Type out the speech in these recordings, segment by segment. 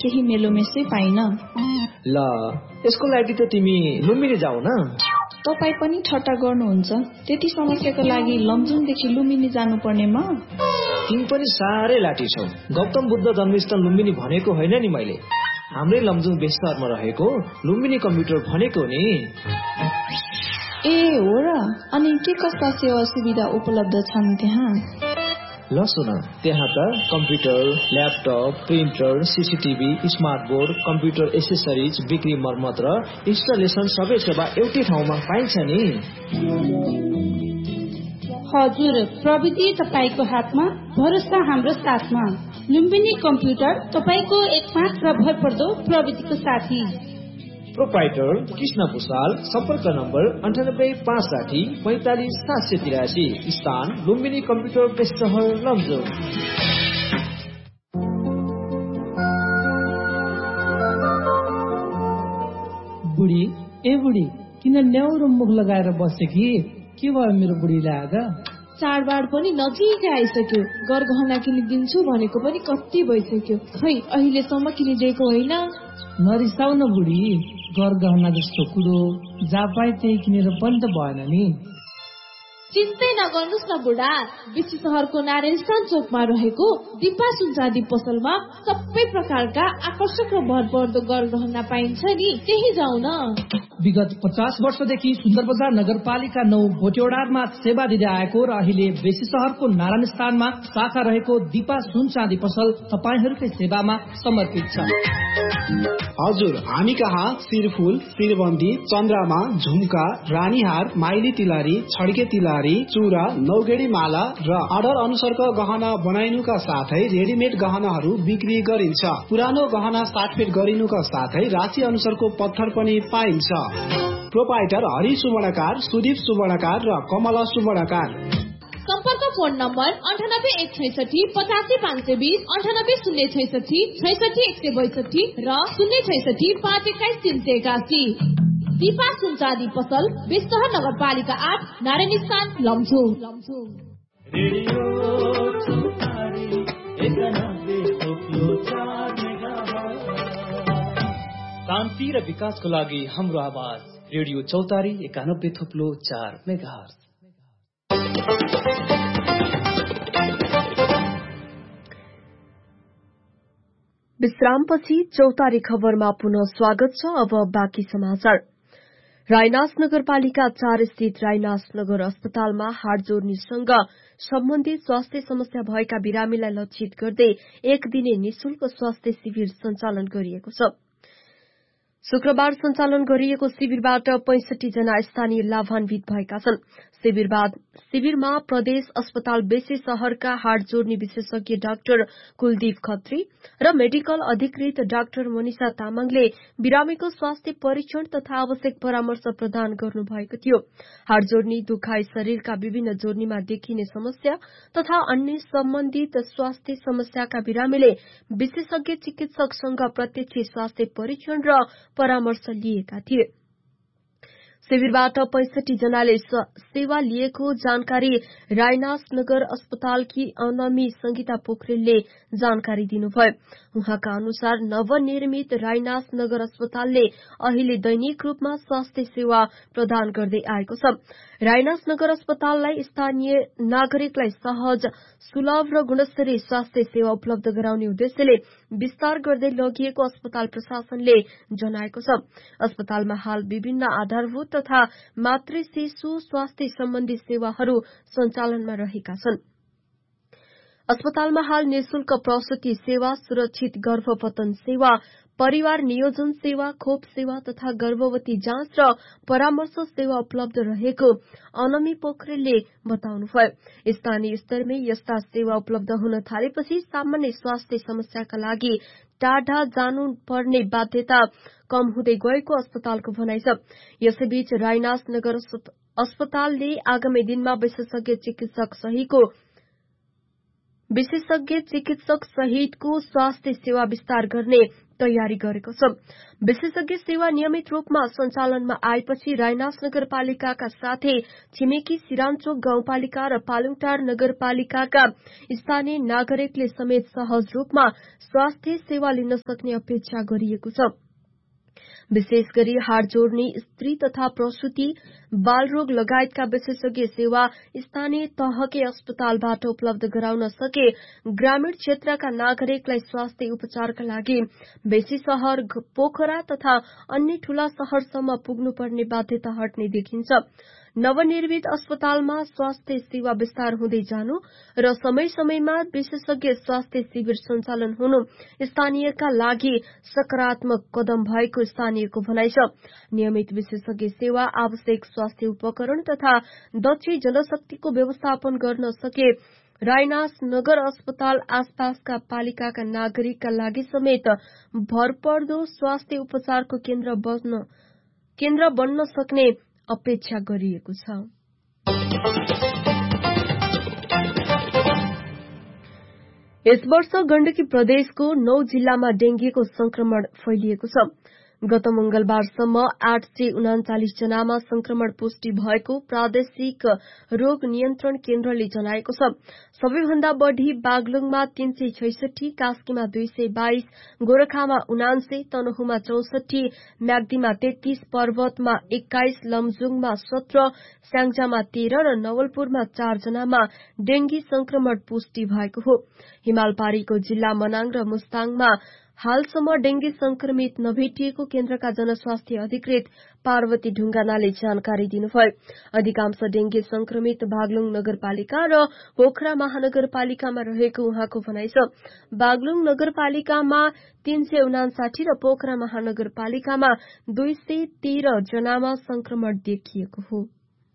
केही मेलोमेसै पाइन। ल यसको लागि त तिमी लुम्बिनी जाऊ न। तपाईँ पनि ठट्टा गर्नुहुन्छ? त्यति समस्याको लागि लमजुङदेखि लुम्बिनी जानुपर्नेमा? तिमी पनि साह्रै लाठी छौ। गौतम बुद्ध जन्मस्थल लुम्बिनी भनेको होइन नि मैले। हाम्रै लमजुङ बेसरमा रहेको लुम्बिनी कम्प्युटर भनेको नि। ए हो र? अनि के कस्ता सेवा सुविधा उपलब्ध छन् त्यहाँ? ल सुन, त्यहाँ त computer, laptop, printer, CCTV, smart board, computer accessories, बिक्री मर्मत र इन्स्टलेसन सबै सेवा एउटै ठाउँमा पाइन्छ नि। हजुर, प्रविधि तपाईको हातमा, भरोसा हाम्रो साथमा। लुम्बिनी कम्प्युटर तपाईको एकमात्र भरपर्दो प्रविधिको साथी। प्रोप्राइटर कृष्ण भूषाल, सम्पर्क नम्बर 9856 45 783, स्थान लुम्बिनी कम्प्युटर बेस्ट सहर लमजुङ। बुढी ए बुढी, किन न्याउरो मुख लगाएर बसे कि? के भयो मेरो बुढीलाई आज? चाडबाड पनि नजिकै आइसक्यो। गरगहना किनिदिन्छु भनेको पनि कति भइसक्यो, खै अहिलेसम्म किनिदिएको होइन। नरिसाउ न बुढी, गरगहना जस्तो कुरो जहाँ पाए त्यही किनेर पनि त भएन नि। चिन्तै नगर्नुहोस् न बुढा, बेसी सहरको नारायण स्थान चोकमा रहेको दिपा सुनचाँदी पसलमा सबै प्रकारका आकर्षक र भरपर्दो गरगहना पाइन्छ नि, त्यही जाउँ न। विगत 50 वर्षदेखि सुन्दर बजार नगरपालिका 9 बोटेओडारमा सेवा दिँदै आएको र अहिले बेसी सहरको नारायण स्थानमा शाखा रहेको दिपा सुनचाँदी पसल तपाईहरूकै सेवामा समर्पित छ। हजुर, हामी कहाँ शिरफुल, शिरबन्दी, चन्द्रमा, झुम्का, रानीहार, माइली तिलहरी, छड्के तिलहरी, चूरा, नौगेडी माला र अर्डर अनुसारको गहना बनाइनुका साथै रेडिमेड गहनाहरू बिक्री गरिन्छ। पुरानो गहना साटफेट गरिनुका साथै राशि अनुसारको पत्थर पनि पाइन्छ। प्रोप्राइटर हरि सुवर्णकार, सुदीप सुवर्णकार र कमला सुवर्णकार। सम्पर्क फोन नम्बर 9816 85520, 9806 66162 र 066 521 381। दिपा सुनचाँदी पसल, बेस्तहर नगरपालिका 8, नारायण स्थान लमजुङ। शान्ति र विकासको लागि हाम्रो आवाज रेडियो चौतारी 91.4 मेगाहर्ज। विश्रामपछि चौतारी खबरमा पुनः स्वागत छ। अब बाँकी समाचार। राइनास नगरपालिका 4 स्थित राइनास नगर अस्पतालमा हाड जोड्नेसँग सम्बन्धित स्वास्थ्य समस्या भएका बिरामीलाई लक्षित गर्दै एक दिने निशुल्क स्वास्थ्य शिविर सञ्चालन गरिएको छ। शुक्रबार सञ्चालन गरिएको शिविरबाट 65 जना स्थानीय लाभान्वित भएका छन्। शिविरमा प्रदेश अस्पताल बेसी शहरका हाड जोड्ने विशेषज्ञ डाक्टर कुलदीप खत्री र मेडिकल अधिकृत डाक्टर मनिषा तामाङले बिरामीको स्वास्थ्य परीक्षण तथा आवश्यक परामर्श प्रदान गर्नुभएको थियो। हाड जोड्नी, दुखाइ, शरीरका विभिन्न जोड्नीमा देखिने समस्या तथा अन्य सम्बन्धित स्वास्थ्य समस्याका बिरामीले विशेषज्ञ चिकित्सकसँग प्रत्यक्ष स्वास्थ्य परीक्षण र परामर्श लिएका थिए। शिविरबाट 65 जनाले सेवा लिएको जानकारी राइनास नगर अस्पतालकी अनमी संगीता पोखरेलले जानकारी दिनुभयो। उहाँका अनुसार नवनिर्मित राइनास नगर अस्पतालले अहिले दैनिक रूपमा स्वास्थ्य सेवा प्रदान गर्दै आएको छ। राइनास नगर अस्पताललाई स्थानीय नागरिकलाई सहज, सुलभ र गुणस्तरीय स्वास्थ्य सेवा उपलब्ध गराउने उद्देश्यले विस्तार गर्दै लगिएको अस्पताल प्रशासनले जनाएको छ। अस्पतालमा हाल विभिन्न आधारभूत तथा मातृ शिशु स्वास्थ्य सम्बन्धी सेवाहरू सञ्चालनमा रहेका छन्। अस्पतालमा हाल निशुल्क प्रसुति सेवा, सुरक्षित गर्भपतन सेवा, परिवार नियोजन सेवा, खोप सेवा तथा गर्भवती जाँच र परामर्श सेवा उपलब्ध रहेको अनमी पोखरेलले बताउनुभयो। स्थानीय स्तरमै यस्ता सेवा उपलब्ध हुन थालेपछि सामान्य स्वास्थ्य समस्याका लागि टाढा जानुपर्ने बाध्यता कम हुँदै गएको अस्पतालको भनाइ छ। यसैबीच राइनास नगर अस्पतालले आगामी दिनमा विशेषज्ञ चिकित्सक सहितको विशेषज्ञ चिकित्सक सहितको स्वास्थ्य सेवा विस्तार गर्ने तयारी गरेको छ। विशेषज्ञ सेवा नियमित रूपमा सञ्चालनमा आएपछि राइनास नगरपालिकाका साथै छिमेकी सिरानचोक गाउँपालिका र पालुङटार नगरपालिकाका स्थानीय नागरिकले समेत सहज रूपमा स्वास्थ्य सेवा लिन सक्ने अपेक्षा गरिएको छ। विशेष गरी हाड जोड्ने, स्त्री तथा प्रसूति, बालरोग लगायतका विशेषज्ञ सेवा स्थानीय तहकै अस्पतालबाट उपलब्ध गराउन सके ग्रामीण क्षेत्रका नागरिकलाई स्वास्थ्य उपचारका लागि बेसी शहर, पोखरा तथा अन्य ठूला शहरसम्म पुग्नुपर्ने बाध्यता हट्ने देखिन्छ। नवनिर्मित अस्पतालमा स्वास्थ्य सेवा विस्तार हुँदै जानु र समय समयमा विशेषज्ञ स्वास्थ्य शिविर सञ्चालन हुनु स्थानीयका लागि सकारात्मक कदम भएको स्थानीयको भनाइ छ। नियमित विशेषज्ञ सेवा, आवश्यक स्वास्थ्य उपकरण तथा दक्ष जनशक्तिको व्यवस्थापन गर्न सके राइनास नगर अस्पताल आसपासका पालिकाका नागरिकका लागि समेत भरपर्दो स्वास्थ्य उपचारको केन्द्र बन्न सक्ने अपेक्षा गरिएको छ। यस वर्ष गण्डकी प्रदेशको 9 जिल्लामा डेंगीको संक्रमण फैलिएको छ। गत मंगलबारसम्म 839 जनामा संक्रमण पुष्टि भएको प्रादेशिक रोग नियन्त्रण केन्द्रले जनाएको छ। सबैभन्दा बढ़ी बागलुङमा 366, कास्कीमा 222, गोरखामा 79, तनहुमा 64, म्याग्दीमा 33, पर्वतमा 21, लमजुङमा 17, स्याङ्जामा 13 र नवलपुरमा 4 जनामा डेंगी संक्रमण पुष्टि भएको हो। हिमालपारीको जिल्ला मनाङ र मुस्ताङमा हालसम्म डेंगी संक्रमित नभेटिएको केन्द्रका जनस्वास्थ्य अधिकृत पार्वती ढुंगानाले जानकारी दिनुभयो। अधिकांश डेंगी संक्रमित बागलुङ नगरपालिका र पोखरा महानगरपालिकामा रहेको उहाँको भनाइ छ। बागलुङ नगरपालिकामा 359 र पोखरा महानगरपालिकामा 213 जनामा संक्रमण देखिएको हो।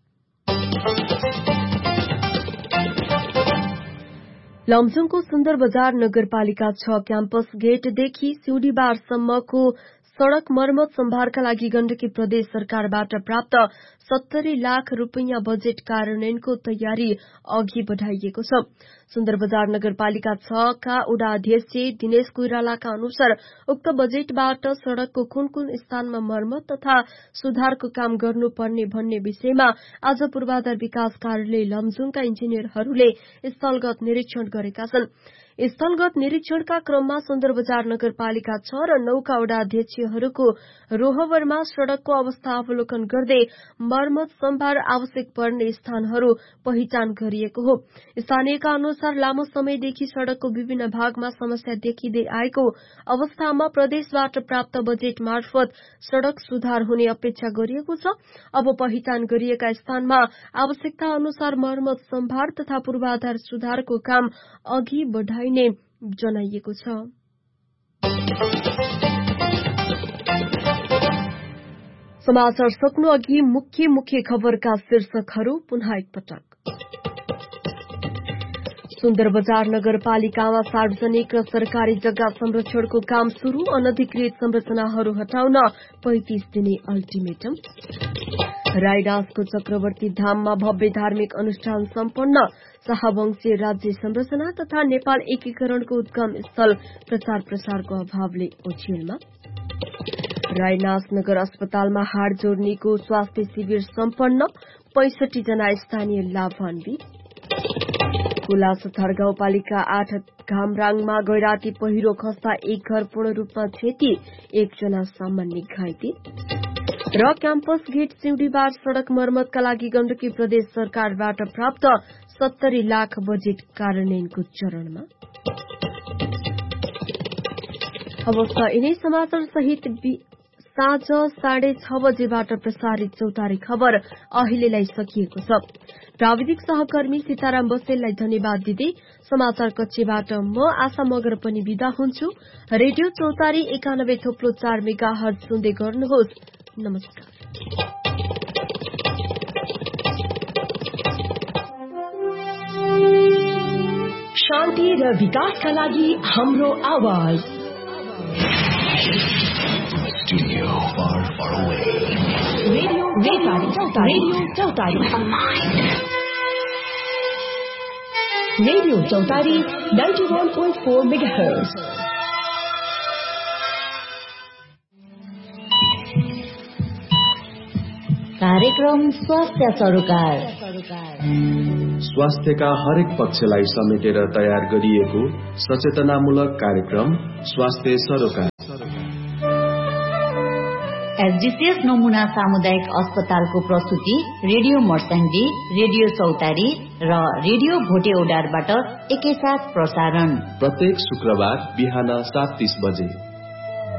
लमजुङको सुन्दर बजार नगरपालिका 6 क्याम्पस गेटदेखि सिउडीबारसम्मको सड़क मर्मत सम्भारका लागि गण्डकी प्रदेश सरकारबाट प्राप्त 70 लाख रूपियाँ बजेट कार्यान्वयनको तयारी अघि बढ़ाइएको छ। सुन्दर बजार नगरपालिका 6 का उडा अध्यक्ष दिनेश कोइरालाका अनुसार उक्त बजेटबाट सड़कको कुन कुन स्थानमा मर्मत तथा सुधारको काम गर्नुपर्ने भन्ने विषयमा आज पूर्वाधार विकास कार्यालय लमजुङका इन्जिनियरहरूले स्थलगत निरीक्षण गरेका छन्। स्थलगत निरीक्षणका क्रममा सुन्दर बजार नगरपालिका 6 र 9 का वडा अध्यक्षहरूको रोहवरमा सड़कको अवस्था अवलोकन गर्दै मर्मत सम्भार आवश्यक पर्ने स्थानहरू पहिचान गरिएको हो। स्थानीयका अनुसार लामो समयदेखि सड़कको विभिन्न भागमा समस्या देखिँदै आएको अवस्थामा प्रदेशबाट प्राप्त बजेट मार्फत सड़क सुधार हुने अपेक्षा गरिएको छ। अब पहिचान गरिएका स्थानमा आवश्यकता अनुसार मर्मत सम्भार तथा पूर्वाधार सुधारको काम अघि बढ़ाइने जनाइएको छ। समाचार सक्नु अघि मुख्य खबरका शीर्षकहरू पुनः एकपटक। सुन्दर बजार नगरपालिकामा सार्वजनिक र सरकारी जग्गा संरक्षणको काम शुरू, अनधिकृत संरचनाहरू हटाउन 35 दिने अल्टिमेटम। राइडासको चक्रवर्ती धाममा भव्य धार्मिक अनुष्ठान सम्पन्न, शाहवंशीय राज्य संरचना तथा नेपाल एकीकरणको उद्गम स्थल प्रचार प्रसारको अभावले ओछेलमा। राइनास नगर अस्पतालमा हाड जोड्नेको स्वास्थ्य शिविर सम्पन्न, 65 जना स्थानीय लाभान्वित। कुलासथार गाउँपालिका 8 घामराङमा गैराती पहिरो खस्दा एक घर पूर्ण रूपमा क्षति, 1 जना सामान्य घाइते। र क्याम्पस गेट सिउडीबार सड़क मर्मतका लागि गण्डकी प्रदेश सरकारबाट प्राप्त 70 लाख बजेट कार्यान्वयनको चरणमा। अवस्था यिनै समाचार सहित साँझ 6:30 बजेबाट प्रसारित चौतारी खबर अहिलेलाई सकिएको छ। प्राविधिक सहकर्मी सीताराम बस्तेललाई धन्यवाद दिँदै समाचार कक्षबाट म आशा मगर पनि विदा हुन्छु। रेडियो चौतारी 91.4 मेगाहर्ज सुन्दै गर्नुहोस्। नमस्कार। शान्ति र विकासका लागि हाम्रो आवाज। रेडियो चौतारी। रेडियो चौतारी 91.4 मेगाहर्ज। कार्यक्रम स्वास्थ्य सरोकार। स्वास्थ्यका हरेक पक्षलाई समेटेर तयार गरिएको सचेतनामूलक कार्यक्रम स्वास्थ्य सरोकार। एसडीसीएस नमुना सामुदायिक अस्पतालको प्रस्तुति रेडियो मर्स्याङ्गी, रेडियो चौतारी र रेडियो भोटे ओडारबाट एकैसाथ प्रसारण। प्रत्येक शुक्रबार बिहान 7:30 बजे।